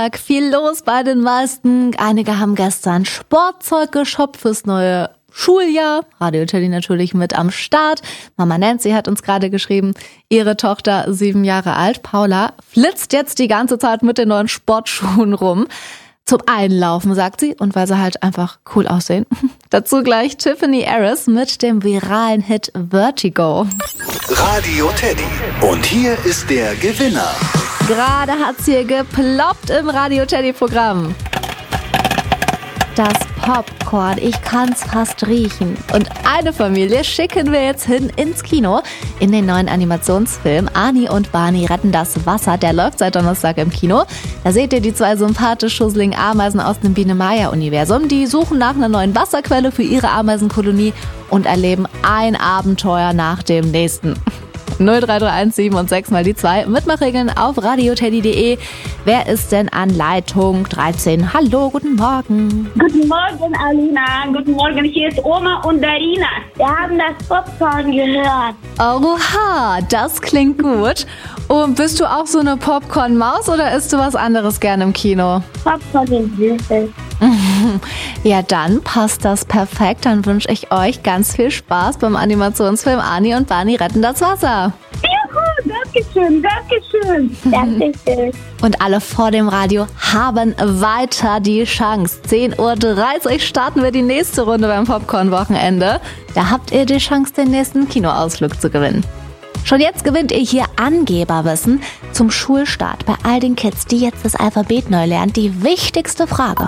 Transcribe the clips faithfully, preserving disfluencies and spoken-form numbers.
Viel los bei den meisten. Einige haben gestern Sportzeug geshoppt fürs neue Schuljahr. Radio Teddy natürlich mit am Start. Mama Nancy hat uns gerade geschrieben, ihre Tochter, sieben Jahre alt, Paula, flitzt jetzt die ganze Zeit mit den neuen Sportschuhen rum. Zum Einlaufen, sagt sie, und weil sie halt einfach cool aussehen. Dazu gleich Tiffany Harris mit dem viralen Hit Vertigo. Radio Teddy. Und hier ist der Gewinner. Gerade hat's hier geploppt im Radio Teddy Programm. Das Popcorn, ich kann's fast riechen. Und eine Familie schicken wir jetzt hin ins Kino. In den neuen Animationsfilm Ani und Barney retten das Wasser. Der läuft seit Donnerstag im Kino. Da seht ihr die zwei sympathisch schusseligen Ameisen aus dem Biene-Maya-Universum. Die suchen nach einer neuen Wasserquelle für ihre Ameisenkolonie und erleben ein Abenteuer nach dem nächsten. null drei drei eins sieben und sechs mal die zwei. Mitmachregeln auf radioteddy punkt de. Wer ist denn an Leitung dreizehn? Hallo, guten Morgen. Guten Morgen, Alina. Guten Morgen, hier ist Oma und Darina. Wir haben das Popcorn gehört. Oha, das klingt gut. Und bist du auch so eine Popcorn-Maus oder isst du was anderes gerne im Kino? Popcorn ist süß. Ja, dann passt das perfekt. Dann wünsche ich euch ganz viel Spaß beim Animationsfilm Ani und Barney retten das Wasser. Juhu, danke schön, danke schön. Danke schön. Und alle vor dem Radio haben weiter die Chance. zehn Uhr dreißig starten wir die nächste Runde beim Popcorn-Wochenende. Da habt ihr die Chance, den nächsten Kinoausflug zu gewinnen. Schon jetzt gewinnt ihr hier Angeberwissen zum Schulstart bei all den Kids, die jetzt das Alphabet neu lernen. Die wichtigste Frage.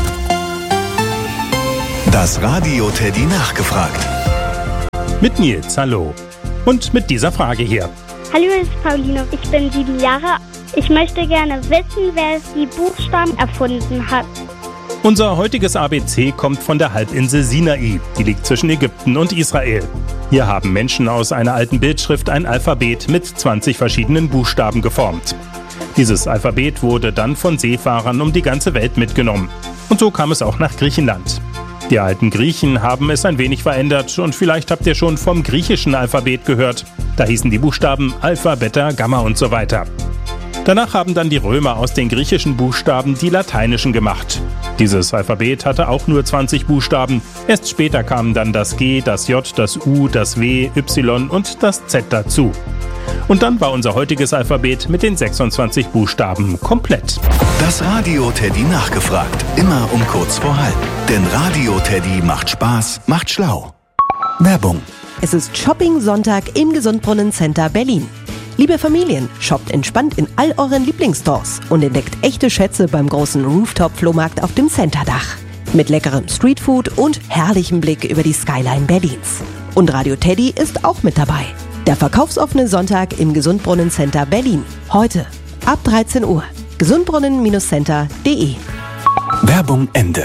Das Radio Teddy nachgefragt. Mit Nils, hallo. Und mit dieser Frage hier. Hallo, ich bin Pauline. Ich bin sieben Jahre. Ich möchte gerne wissen, wer die Buchstaben erfunden hat. Unser heutiges A B C kommt von der Halbinsel Sinai. Die liegt zwischen Ägypten und Israel. Hier haben Menschen aus einer alten Bildschrift ein Alphabet mit zwanzig verschiedenen Buchstaben geformt. Dieses Alphabet wurde dann von Seefahrern um die ganze Welt mitgenommen. Und so kam es auch nach Griechenland. Die alten Griechen haben es ein wenig verändert und vielleicht habt ihr schon vom griechischen Alphabet gehört. Da hießen die Buchstaben Alpha, Beta, Gamma und so weiter. Danach haben dann die Römer aus den griechischen Buchstaben die lateinischen gemacht. Dieses Alphabet hatte auch nur zwanzig Buchstaben. Erst später kamen dann das G, das J, das U, das W, Y und das Z dazu. Und dann war unser heutiges Alphabet mit den sechsundzwanzig Buchstaben komplett. Das Radio Teddy nachgefragt. Immer um kurz vor halb. Denn Radio Teddy macht Spaß, macht schlau. Werbung. Es ist Shopping-Sonntag im Gesundbrunnen Center Berlin. Liebe Familien, shoppt entspannt in all euren Lieblingsstores und entdeckt echte Schätze beim großen Rooftop-Flohmarkt auf dem Centerdach. Mit leckerem Streetfood und herrlichem Blick über die Skyline Berlins. Und Radio Teddy ist auch mit dabei. Der verkaufsoffene Sonntag im Gesundbrunnen Center Berlin. Heute ab dreizehn Uhr. gesundbrunnen Center punkt de. Werbung Ende.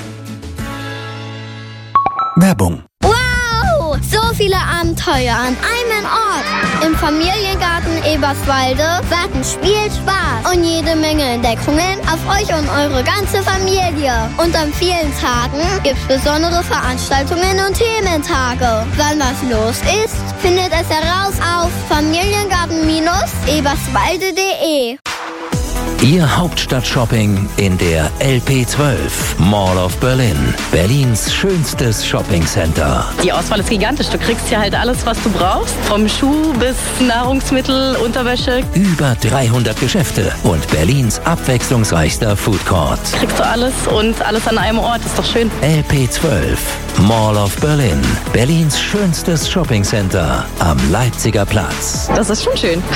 Werbung. Wow, so viele Abenteuer an einem Ort. Im Familiengarten Eberswalde warten Spielspaß und jede Menge Entdeckungen auf euch und eure ganze Familie. Und an vielen Tagen gibt's besondere Veranstaltungen und Thementage. Wann was los ist, findet es heraus auf familiengarten Eberswalde punkt de. Ihr Hauptstadt-Shopping in der L P zwölf, Mall of Berlin. Berlins schönstes Shoppingcenter. Die Auswahl ist gigantisch. Du kriegst hier halt alles, was du brauchst. Vom Schuh bis Nahrungsmittel, Unterwäsche. Über dreihundert Geschäfte und Berlins abwechslungsreichster Foodcourt. Kriegst du alles und alles an einem Ort. Ist doch schön. L P zwölf, Mall of Berlin. Berlins schönstes Shoppingcenter am Leipziger Platz. Das ist schon schön.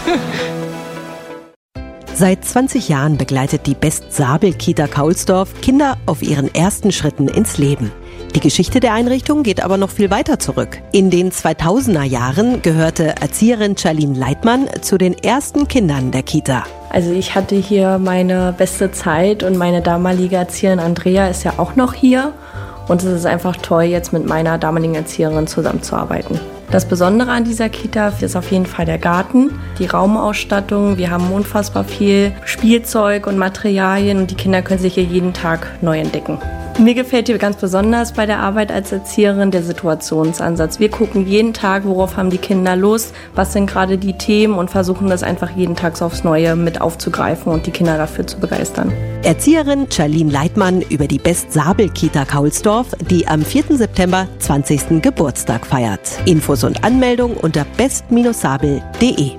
Seit zwanzig Jahren begleitet die Best-Sabel-Kita Kaulsdorf Kinder auf ihren ersten Schritten ins Leben. Die Geschichte der Einrichtung geht aber noch viel weiter zurück. In den zweitausender Jahren gehörte Erzieherin Charlene Leitmann zu den ersten Kindern der Kita. Also ich hatte hier meine beste Zeit und meine damalige Erzieherin Andrea ist ja auch noch hier. Und es ist einfach toll, jetzt mit meiner damaligen Erzieherin zusammenzuarbeiten. Das Besondere an dieser Kita ist auf jeden Fall der Garten, die Raumausstattung. Wir haben unfassbar viel Spielzeug und Materialien und die Kinder können sich hier jeden Tag neu entdecken. Mir gefällt hier ganz besonders bei der Arbeit als Erzieherin der Situationsansatz. Wir gucken jeden Tag, worauf haben die Kinder Lust, was sind gerade die Themen und versuchen das einfach jeden Tag aufs Neue mit aufzugreifen und die Kinder dafür zu begeistern. Erzieherin Charlene Leitmann über die Best-Sabel-Kita Kaulsdorf, die am vierten September zwanzigsten Geburtstag feiert. Infos und Anmeldung unter best sabel punkt de.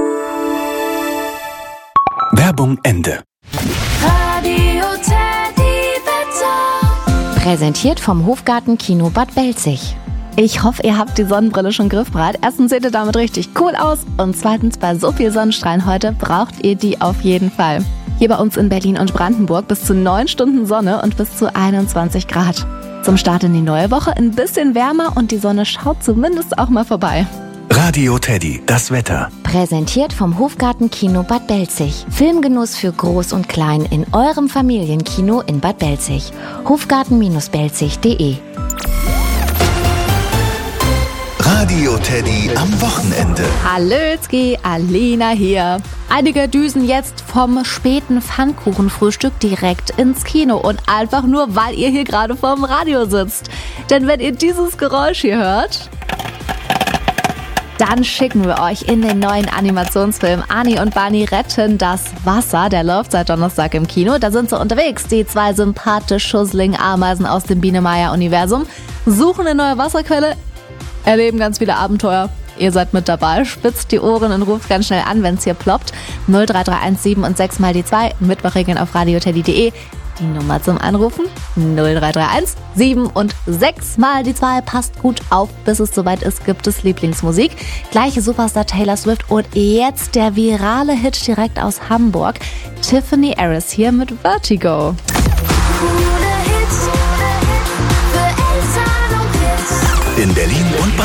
Werbung Ende. Radio Teddy Wetter. Präsentiert vom Hofgarten Kino Bad Belzig. Ich hoffe, ihr habt die Sonnenbrille schon griffbereit. Erstens seht ihr damit richtig cool aus und zweitens, bei so viel Sonnenstrahlen heute braucht ihr die auf jeden Fall. Hier bei uns in Berlin und Brandenburg bis zu neun Stunden Sonne und bis zu einundzwanzig Grad. Zum Start in die neue Woche ein bisschen wärmer und die Sonne schaut zumindest auch mal vorbei. Radio Teddy, das Wetter. Präsentiert vom Hofgarten Kino Bad Belzig. Filmgenuss für Groß und Klein in eurem Familienkino in Bad Belzig. hofgarten belzig punkt de. Radio Teddy am Wochenende. Hallötzki, Alina hier. Einige düsen jetzt vom späten Pfannkuchenfrühstück direkt ins Kino und einfach nur, weil ihr hier gerade vorm Radio sitzt. Denn wenn ihr dieses Geräusch hier hört, dann schicken wir euch in den neuen Animationsfilm Ani und Barney retten das Wasser. Der läuft seit Donnerstag im Kino. Da sind sie unterwegs, die zwei sympathisch schusseligen Ameisen aus dem Biene-Meier-Universum, suchen eine neue Wasserquelle, erleben ganz viele Abenteuer. Ihr seid mit dabei, spitzt die Ohren und ruft ganz schnell an, wenn es hier ploppt. null drei drei eins sieben und sechs mal die zwei. Mitmachregeln auf radioteddy punkt de. Die Nummer zum Anrufen null drei drei eins sieben und sechs mal die zwei. Passt gut auf, bis es soweit ist, gibt es Lieblingsmusik. Gleiche Superstar Taylor Swift und jetzt der virale Hit direkt aus Hamburg. Tiffany Harris hier mit Vertigo. In Berlin